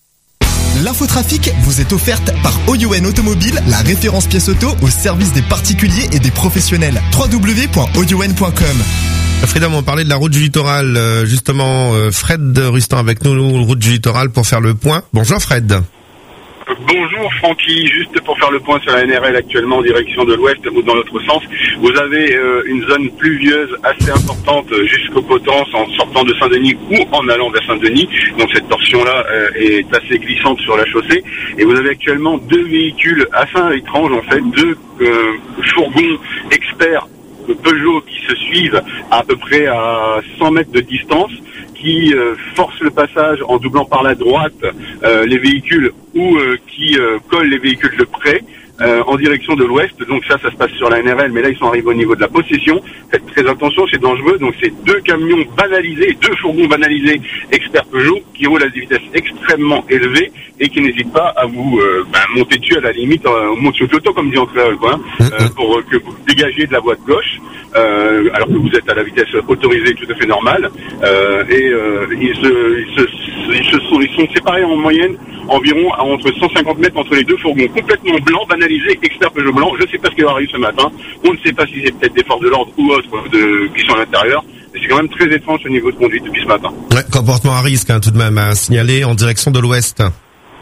S3: L'infotrafic vous est offerte par O U N Automobile, la référence pièce auto au service des particuliers et des professionnels. w w w point o u n point com.
S2: Freedom, on parlait de la route du littoral. Justement, Fred Rustan avec nous, route du littoral, pour faire le point. Bonjour Fred.
S5: Bonjour Francky, juste pour faire le point sur la N R L actuellement en direction de l'ouest ou dans l'autre sens, vous avez euh, une zone pluvieuse assez importante jusqu'au Potence en sortant de Saint-Denis ou en allant vers Saint-Denis, donc cette portion-là euh, est assez glissante sur la chaussée, et vous avez actuellement deux véhicules assez étranges en fait, deux euh, fourgons experts Peugeot qui se suivent à peu près à cent mètres de distance, qui euh, forcent le passage en doublant par la droite euh, les véhicules ou euh, qui euh, collent les véhicules de près euh, en direction de l'ouest. Donc ça, ça se passe sur la N R L, mais là ils sont arrivés au niveau de la possession. Faites très attention, c'est dangereux. Donc c'est deux camions banalisés, deux fourgons banalisés experts Peugeot qui roulent à des vitesses extrêmement élevées et qui n'hésitent pas à vous euh, ben, monter dessus à la limite euh, au motion photo comme dit en créole, quoi, hein, euh, pour que vous dégagiez de la voie de gauche. Euh, alors que vous êtes à la vitesse autorisée tout à fait normale, euh, et euh, ils, se, ils, se, ils, se sont, ils sont séparés en moyenne environ à entre cent cinquante mètres entre les deux fourgons, complètement blancs, banalisés, experts Peugeot blanc. Je ne sais pas ce qui leur arrive ce matin, on ne sait pas si c'est peut-être des forces de l'ordre ou autres de, qui sont à l'intérieur, mais c'est quand même très étrange ce niveau de conduite depuis ce matin.
S2: Ouais, comportement à risque hein, tout de même à signaler en direction de l'ouest.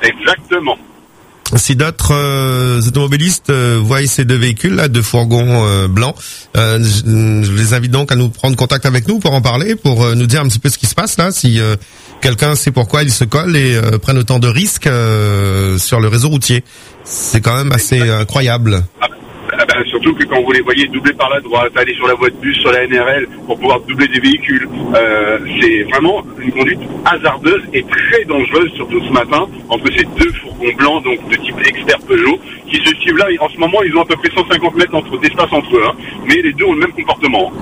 S5: Exactement.
S2: Si d'autres euh, automobilistes euh, voient ces deux véhicules là, deux fourgons euh, blancs, euh, je, je les invite donc à nous prendre contact avec nous pour en parler, pour euh, nous dire un petit peu ce qui se passe là, si euh, quelqu'un sait pourquoi ils se collent et euh, prennent autant de risques euh, sur le réseau routier. C'est quand même assez Exactement. incroyable.
S5: Ah, bah, surtout que quand vous les voyez doubler par la droite, aller sur la voie de bus, sur la N R L, pour pouvoir doubler des véhicules, euh, c'est vraiment une conduite hasardeuse et très dangereuse, surtout ce matin, entre ces deux fourgons blancs, donc de type expert Peugeot, qui se suivent là. En ce moment, ils ont à peu près cent cinquante mètres entre, d'espace entre eux, hein, mais les deux ont le même comportement.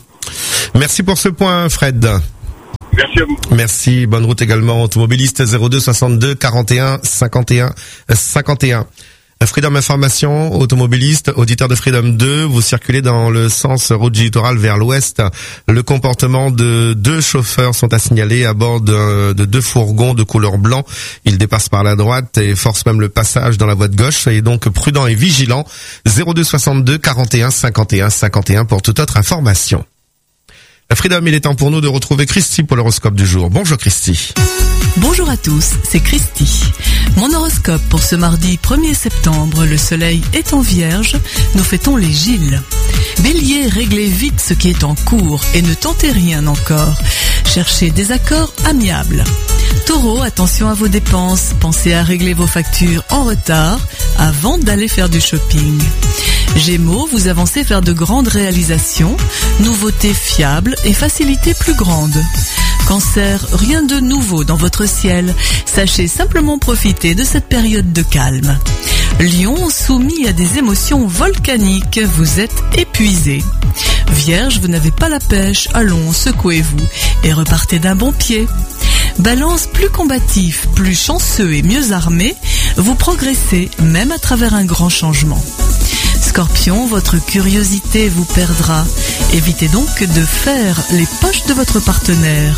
S2: Merci pour ce point, Fred.
S5: Merci à vous.
S2: Merci, bonne route également, automobiliste zéro deux soixante-deux quarante et un cinquante et un cinquante et un. Freedom Information, automobiliste, auditeur de Freedom deux, vous circulez dans le sens route du littoral vers l'ouest. Le comportement de deux chauffeurs sont à signaler à bord de, de deux fourgons de couleur blanc. Ils dépassent par la droite et forcent même le passage dans la voie de gauche. Soyez donc prudent et vigilant. zéro deux soixante-deux quarante et un cinquante et un cinquante et un pour toute autre information. Freedom, il est temps pour nous de retrouver Christy pour l'horoscope du jour. Bonjour Christy.
S6: Bonjour à tous, c'est Christy. Mon horoscope pour ce mardi premier septembre, le soleil est en vierge, nous fêtons les Gilles. Bélier, réglez vite ce qui est en cours et ne tentez rien encore. Cherchez des accords amiables. Taureau, attention à vos dépenses, pensez à régler vos factures en retard avant d'aller faire du shopping. Gémeaux, vous avancez vers de grandes réalisations, nouveautés fiables et facilités plus grandes. Cancer, rien de nouveau dans votre ciel. Sachez simplement profiter de cette période de calme. Lion, soumis à des émotions volcaniques, vous êtes épuisé. Vierge, vous n'avez pas la pêche, allons, secouez-vous et repartez d'un bon pied. Balance, plus combatif, plus chanceux et mieux armé, vous progressez même à travers un grand changement. Scorpion, votre curiosité vous perdra. Évitez donc de faire les poches de votre partenaire.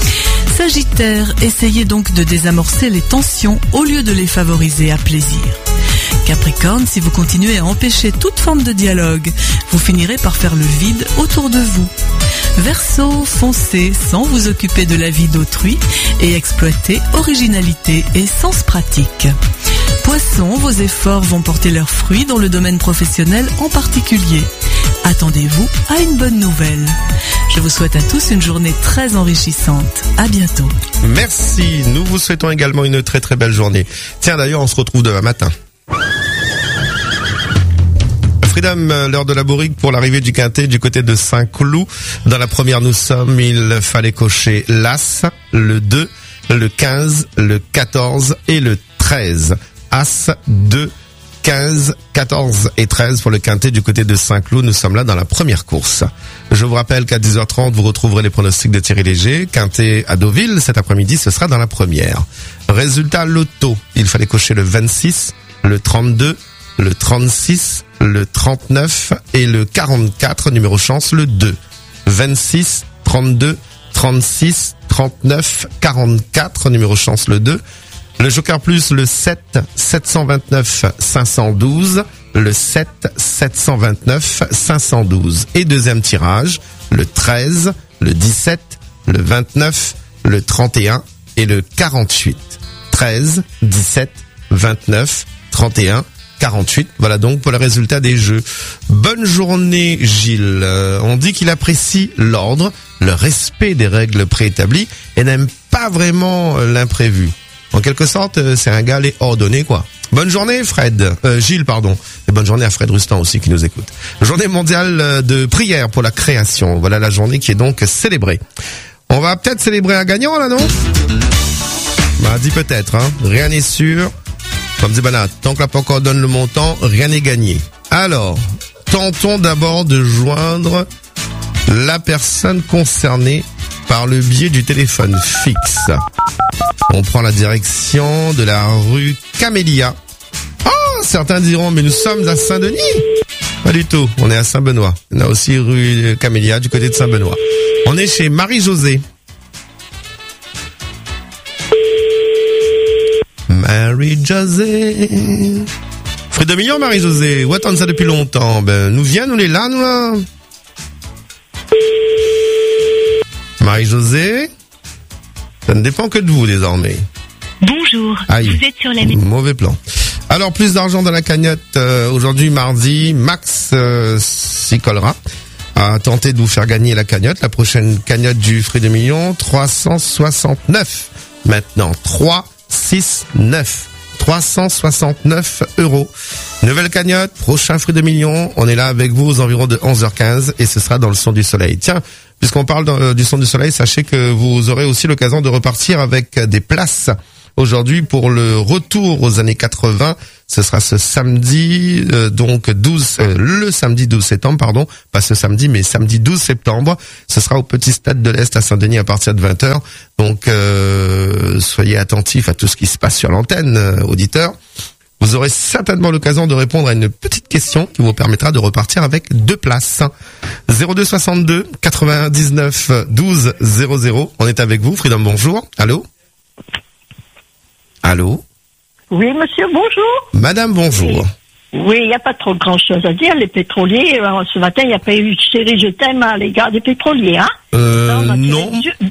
S6: Sagittaire, essayez donc de désamorcer les tensions au lieu de les favoriser à plaisir. Capricorne, si vous continuez à empêcher toute forme de dialogue, vous finirez par faire le vide autour de vous. Verseau, foncez sans vous occuper de la vie d'autrui et exploitez originalité et sens pratique. Poisson, vos efforts vont porter leurs fruits dans le domaine professionnel en particulier. Attendez-vous à une bonne nouvelle. Je vous souhaite à tous une journée très enrichissante. À bientôt.
S2: Merci. Nous vous souhaitons également une très très belle journée. Tiens, d'ailleurs, on se retrouve demain matin. Freedom, l'heure de la bourrique pour l'arrivée du quintet du côté de Saint-Cloud. Dans la première, nous sommes, il fallait cocher l'As, le deux, le quinze, le quatorze et le treize. As, deux, quinze, quatorze et treize pour le quintet du côté de Saint-Cloud. Nous sommes là dans la première course. Je vous rappelle qu'à dix heures trente, vous retrouverez les pronostics de Thierry Léger. Quintet à Deauville, cet après-midi, ce sera dans la première. Résultat loto, il fallait cocher le vingt-six, le trente-deux, le trente-six, le trente-neuf et le quarante-quatre, numéro chance le deux. vingt-six, trente-deux, trente-six, trente-neuf, quarante-quatre, numéro chance le deux. Le Joker Plus, le sept, sept cent vingt-neuf, cinq cent douze, le sept, sept cent vingt-neuf, cinq cent douze. Et deuxième tirage, le treize, le dix-sept, le vingt-neuf, le trente et un et le quarante-huit. treize, dix-sept, vingt-neuf, trente et un, quarante-huit. Voilà donc pour le résultat des jeux. Bonne journée, Gilles. Euh, on dit qu'il apprécie l'ordre, le respect des règles préétablies et n'aime pas vraiment l'imprévu. En quelque sorte, c'est un gars les ordonné, quoi. Bonne journée, Fred. Euh, Gilles, pardon. Et bonne journée à Fred Rustan aussi qui nous écoute. Journée mondiale de prière pour la création. Voilà la journée qui est donc célébrée. On va peut-être célébrer un gagnant, là, non? Bah, dit peut-être, hein. Rien n'est sûr. Comme dit Banat, tant que la Pancor donne le montant, rien n'est gagné. Alors, tentons d'abord de joindre la personne concernée par le biais du téléphone fixe. On prend la direction de la rue Camélia. Oh, certains diront, mais nous sommes à Saint-Denis. Pas du tout, on est à Saint-Benoît. On a aussi rue Camélia du côté de Saint-Benoît. On est chez Marie-Josée. Marie-Josée. Frais de millions, Marie-Josée. Où attendent ça depuis longtemps? Ben, nous vient, nous les là, nous là. Marie-Josée, ça ne dépend que de vous désormais.
S20: Bonjour,
S2: Aïe.
S20: vous êtes sur la...
S2: Mauvais plan. Alors, plus d'argent dans la cagnotte. Euh, aujourd'hui, mardi, Max euh, s'y collera. A tenté de vous faire gagner la cagnotte. La prochaine cagnotte du Fruit des Millions, trois cent soixante-neuf. Maintenant, trois, six, neuf. trois cent soixante-neuf euros. Nouvelle cagnotte, prochain Fruit des Millions. On est là avec vous aux environs de onze heures quinze et ce sera dans le son du soleil. Tiens, puisqu'on parle dans, euh, du son du soleil, sachez que vous aurez aussi l'occasion de repartir avec des places aujourd'hui pour le retour aux années quatre-vingts. Ce sera ce samedi, euh, donc douze, euh, le samedi douze septembre, pardon, pas ce samedi, mais samedi douze septembre. Ce sera au Petit Stade de l'Est à Saint-Denis à partir de vingt heures. Donc, euh, soyez attentifs à tout ce qui se passe sur l'antenne, euh, auditeurs. Vous aurez certainement l'occasion de répondre à une petite question qui vous permettra de repartir avec deux places. zéro deux soixante-deux quatre-vingt-dix-neuf douze zéro zéro. On est avec vous. Freedom, bonjour. Allô? Allô?
S8: Oui, monsieur, bonjour.
S2: Madame, bonjour.
S8: Oui, il n'y a pas trop grand-chose à dire. Les pétroliers, euh, ce matin, il n'y a pas eu chérie, je t'aime à l'égard des pétroliers, hein?
S2: Euh, on non.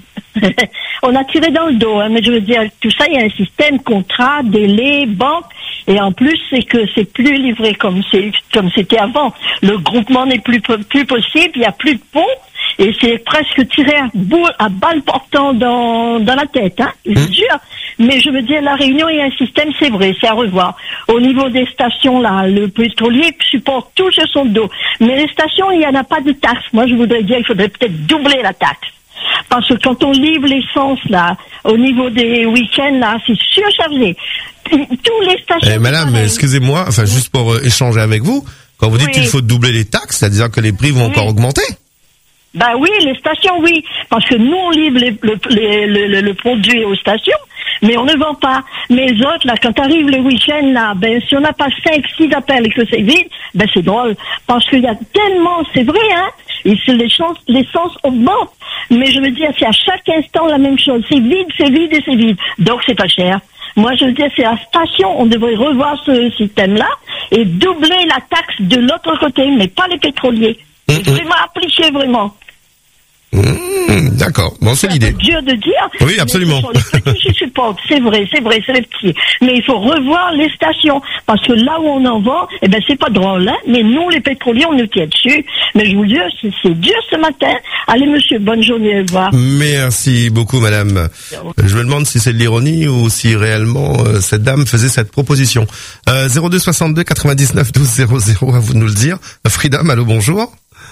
S8: On a tiré dans le dos, hein, mais je veux dire, tout ça, il y a un système, contrat, délai, banque, et en plus, c'est que c'est plus livré comme c'est, comme c'était avant. Le groupement n'est plus, plus possible, il n'y a plus de pont. Et c'est presque tiré à, bout, à balle portant dans, dans la tête, hein, je vous jure. Mais je veux dire, la Réunion, il y a un système, c'est vrai, c'est à revoir. Au niveau des stations, là, le pétrolier supporte tout sur son dos. Mais les stations, il n'y en a pas de taxe. Moi, je voudrais dire, il faudrait peut-être doubler la taxe. Parce que quand on livre l'essence, là, au niveau des week-ends, là, c'est surchargé. Tous les stations...
S2: Eh, madame, excusez-moi, enfin, juste pour euh, échanger avec vous, quand vous dites oui. qu'il faut doubler les taxes, c'est-à-dire que les prix vont oui. encore augmenter?
S8: Ben oui, les stations, oui. Parce que nous, on livre les, le, les, le, le, le produit aux stations, mais on ne vend pas. Mais les autres, là, quand arrive le week-end, là, ben, si on n'a pas cinq, six appels et que c'est vide, ben, c'est drôle. Parce qu'il y a tellement, c'est vrai, hein, et c'est l'essence, l'essence augmente. Mais je veux dire, c'est à chaque instant la même chose. C'est vide, c'est vide et c'est vide. Donc, c'est pas cher. Moi, je veux dire, c'est la station. On devrait revoir ce système-là et doubler la taxe de l'autre côté, mais pas les pétroliers. Mmh, mmh. Vraiment appliquer, vraiment.
S2: Mmh, d'accord. Bon, c'est l'idée.
S8: C'est dur de dire.
S2: Oui, absolument.
S8: Les petits qui supportent, c'est vrai, c'est vrai, c'est les petits. Mais il faut revoir les stations. Parce que là où on en vend, eh ben, c'est pas drôle, hein. Mais nous, les pétroliers, on nous tient dessus. Mais je vous dis, c'est, c'est dur ce matin. Allez, monsieur, bonne journée, au revoir.
S2: Merci beaucoup, madame. Je me demande si c'est de l'ironie ou si réellement, euh, cette dame faisait cette proposition. Euh, zéro deux soixante-deux quatre-vingt-dix-neuf douze zéro zéro, à vous de nous le dire. Freedom, allô, bonjour.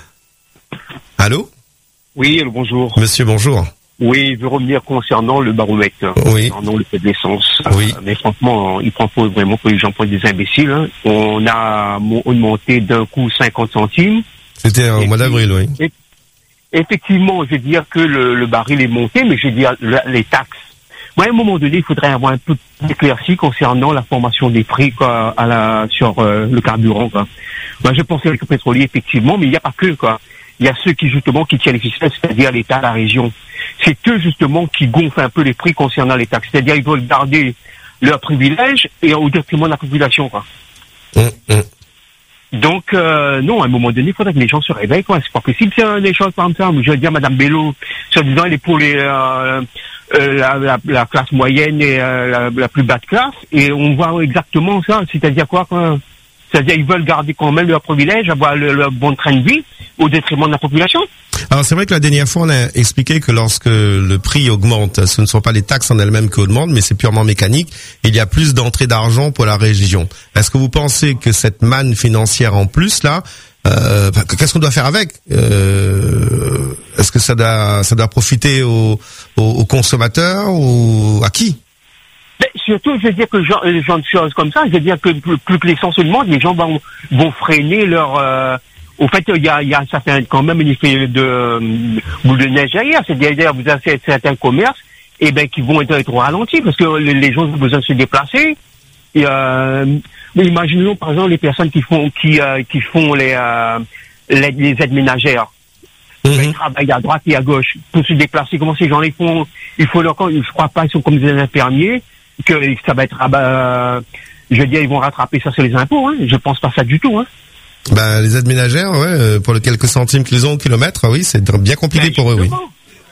S2: Allô?
S10: Oui, allô, bonjour.
S2: Monsieur, bonjour.
S10: Oui, je veux revenir concernant le baromètre,
S2: oui.
S10: concernant le fait de l'essence.
S2: Oui.
S10: Euh, mais franchement, il prend pas vraiment que les gens prennent des imbéciles. Hein. On a augmenté d'un coup cinquante centimes.
S2: C'était au mois d'avril, oui.
S10: Et, effectivement, je veux dire que le, le baril est monté, mais je veux dire le, les taxes. Moi, à un moment donné, il faudrait avoir un peu d'éclaircie concernant la formation des prix quoi, à la, sur euh, le carburant. Quoi. Moi, je pensais avec le pétrolier, effectivement, mais il n'y a pas que, quoi. Il y a ceux qui, justement, qui tiennent les ficelles, c'est-à-dire l'État, la région. C'est eux, justement, qui gonflent un peu les prix concernant les taxes. C'est-à-dire, ils veulent garder leurs privilèges et au détriment de la population, quoi.
S2: Mmh, mmh.
S10: Donc, euh, non, à un moment donné, il faudrait que les gens se réveillent, quoi. C'est pas possible, c'est des choses comme ça. Je veux dire, Madame Bello, soi-disant, elle est pour les, euh, euh, la, la, la classe moyenne et euh, la, la plus basse classe. Et on voit exactement ça. C'est-à-dire quoi, quoi? C'est-à-dire ils veulent garder quand même leur privilège, avoir le, le bon train de vie au détriment de la population.
S2: Alors c'est vrai que la dernière fois on a expliqué que lorsque le prix augmente, ce ne sont pas les taxes en elles-mêmes qui augmentent, mais c'est purement mécanique. Il y a plus d'entrées d'argent pour la région. Est-ce que vous pensez que cette manne financière en plus là, euh, qu'est-ce qu'on doit faire avec euh, Est-ce que ça doit, ça doit profiter aux, aux, aux consommateurs ou à qui?
S10: Mais surtout, je veux dire que genre, genre de choses comme ça, je veux dire que plus, plus que l'essence augmente, les gens vont, vont freiner leur... Euh, au fait, il y a, il y a ça fait quand même un effet de boule de neige derrière. C'est-à-dire, vous avez certains commerces et ben, qui vont être, être ralentis parce que les, les gens ont besoin de se déplacer. Et, euh, mais imaginons, par exemple, les personnes qui font, qui, euh, qui font les, euh, les, les aides ménagères. Mmh. Ils travaillent à droite et à gauche pour se déplacer. Comment ces gens-là, ils font, il faut leur, je crois pas, ils sont comme des infirmiers. Que ça va être, euh, je veux dire, ils vont rattraper ça sur les impôts. Hein. Je pense pas ça du tout. Hein.
S2: Ben, les aides ménagères, ouais, pour les quelques centimes qu'ils ont au kilomètre, oui, c'est bien compliqué ben, pour eux, oui.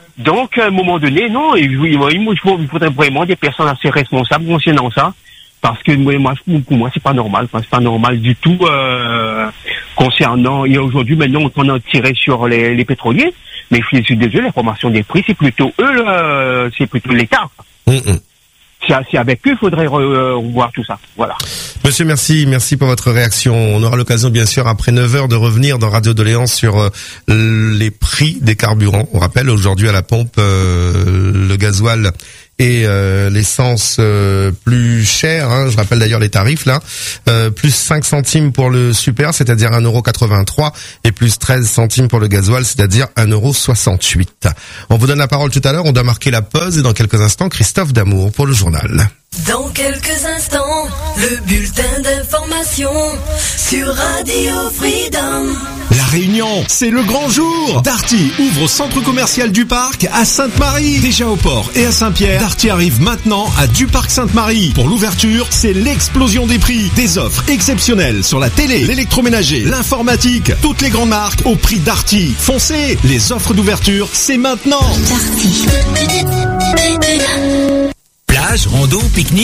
S10: Donc, à un moment donné, non, et oui, moi, il faudrait vraiment des personnes assez responsables concernant ça. Parce que moi, pour moi, c'est pas normal. C'est pas normal du tout euh, concernant. Et aujourd'hui, maintenant, on a tiré sur les, les pétroliers. Mais je suis désolé, la formation des prix, c'est plutôt eux, euh, c'est plutôt l'État. Mm-hmm. C'est avec eux, il faudrait revoir tout ça. Voilà.
S2: Monsieur, merci, merci pour votre réaction. On aura l'occasion, bien sûr, après neuf heures, de revenir dans Radio Doléance sur euh, les prix des carburants. On rappelle, aujourd'hui, à la pompe, euh, le gasoil et euh, l'essence euh, plus chère, hein, je rappelle d'ailleurs les tarifs là, euh, plus cinq centimes pour le super, c'est-à-dire un euro quatre-vingt-trois, et plus treize centimes pour le gasoil, c'est-à-dire un euro soixante-huit. On vous donne la parole tout à l'heure, on doit marquer la pause, et dans quelques instants, Christophe Damour pour le journal.
S23: Dans quelques instants, le bulletin d'information sur Radio Freedom.
S27: La Réunion, c'est le grand jour. Darty ouvre au centre commercial du Parc à Sainte-Marie. Déjà au port et à Saint-Pierre, Darty arrive maintenant à du Parc Sainte-Marie. Pour l'ouverture, c'est l'explosion des prix. Des offres exceptionnelles sur la télé, l'électroménager, l'informatique, toutes les grandes marques au prix Darty. Foncez, les offres d'ouverture, c'est maintenant.
S23: Darty.
S27: Plage, rando, pique-nique.